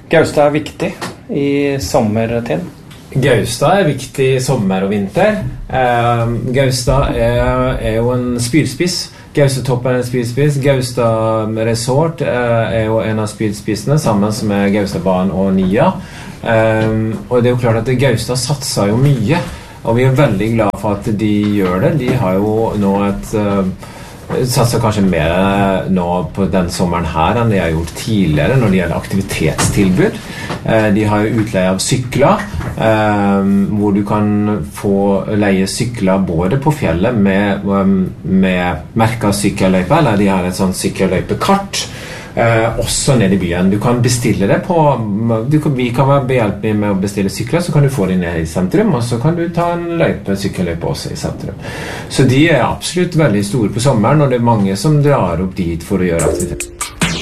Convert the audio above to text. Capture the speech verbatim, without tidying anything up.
Gaustad er viktig i sommertid. Gaustad er viktig i sommer og vinter. Eh, Gaustad er, er jo en spydspiss. Gaustatoppen er en spydspiss. Gaustad Resort eh, er jo en av spydspissene sammen med Gaustadbanen og Nia. Eh, og det er jo klart at Gaustad satser jo mye, og vi er veldig glad for at de gjør det. De har jo nå et eh, satser kanskje mer nå på den sommeren her enn de har gjort tidligere når det gjelder aktivitetstilbud. De har jo utleie av sykler, hvor du kan få leie sykler både på fjellet med, med merket sykkelløype, eller de har et sånt sykkelløypekart, også ned i byen. Du kan bestille det på, du kan, vi kan være behjelpelige med å bestille sykler, så kan du få det ned i sentrum, og så kan du ta en løype, sykkelløype også i sentrum. Så de er absolutt veldig store på sommeren, og det er mange som drar opp dit for å gjøre aktivitet.